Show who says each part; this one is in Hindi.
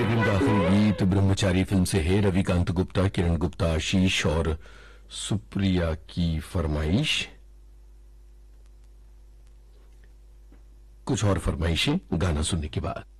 Speaker 1: कार्यक्रम का आखिरी गीत ब्रह्मचारी फिल्म से है। रविकांत गुप्ता, किरण गुप्ता, आशीष और सुप्रिया की फरमाइश। कुछ और फरमाइशें गाना सुनने के बाद।